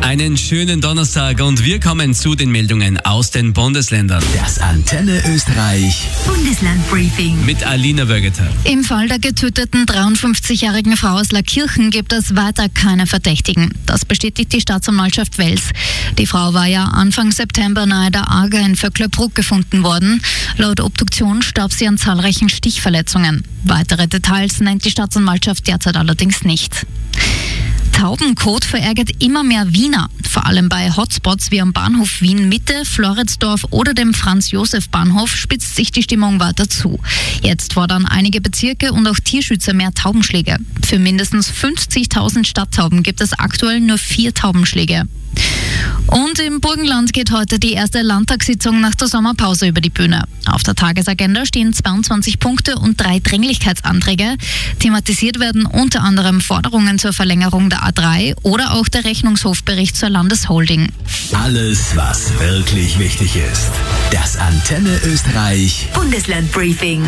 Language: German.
Einen schönen Donnerstag und wir kommen zu den Meldungen aus den Bundesländern. Das Antenne Österreich Bundeslandbriefing. Mit Alina Wögeter. Im Fall der getöteten 53-jährigen Frau aus Laakirchen gibt es weiter keine Verdächtigen. Das bestätigt die Staatsanwaltschaft Wels. Die Frau war ja Anfang September nahe der Aga in Vöcklerbruck gefunden worden. Laut Obduktion starb sie an zahlreichen Stichverletzungen. Weitere Details nennt die Staatsanwaltschaft derzeit allerdings nicht. Taubenkot verärgert immer mehr Wiener, vor allem bei Hotspots wie am Bahnhof Wien Mitte, Floridsdorf oder dem Franz-Josef-Bahnhof spitzt sich die Stimmung weiter zu. Jetzt fordern einige Bezirke und auch Tierschützer mehr Taubenschläge. Für mindestens 50.000 Stadttauben gibt es aktuell nur 4 Taubenschläge. Und im Burgenland geht heute die erste Landtagssitzung nach der Sommerpause über die Bühne. Auf der Tagesagenda stehen 22 Punkte und 3 Dringlichkeitsanträge. Thematisiert werden unter anderem Forderungen zur Verlängerung der A3 oder auch der Rechnungshofbericht zur Landesholding. Alles, was wirklich wichtig ist. Das Antenne Österreich Bundeslandbriefing.